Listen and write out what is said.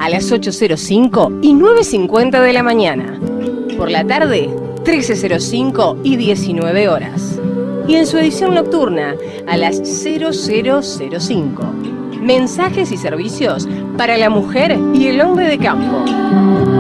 a las 8:05 y 9:50 de la mañana. Por la tarde, 13:05 y 19 horas. Y en su edición nocturna, a las 00:05. Mensajes y servicios para la mujer y el hombre de campo.